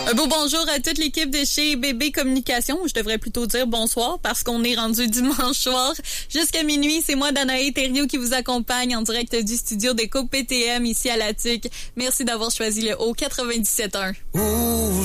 Un beau bonjour à toute l'équipe de chez Bébé Communication. Je devrais plutôt dire bonsoir parce qu'on est rendu dimanche soir. Jusqu'à minuit, c'est moi, Danae Thériault, qui vous accompagne en direct du studio d'Éco PTM ici à La Tuque. Merci d'avoir choisi le haut 97.1.